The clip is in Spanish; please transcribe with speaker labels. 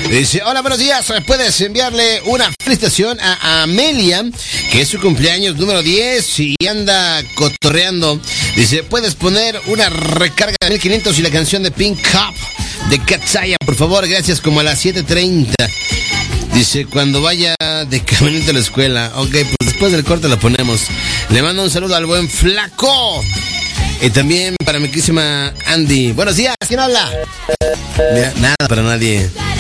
Speaker 1: Dice, hola, buenos días. ¿Puedes enviarle una felicitación a Amelia, que es su cumpleaños número 10 y anda cotorreando? Dice, ¿puedes poner una recarga de 1500 y la canción de Pink Cup de Katsaya, por favor? Gracias, como a las 7:30. Dice, cuando vaya de camino a la escuela. Ok, pues después del corte la ponemos. Le mando un saludo al buen Flaco. Y también para mi querísima Andy. Buenos días, ¿quién habla? Mira, nada para nadie.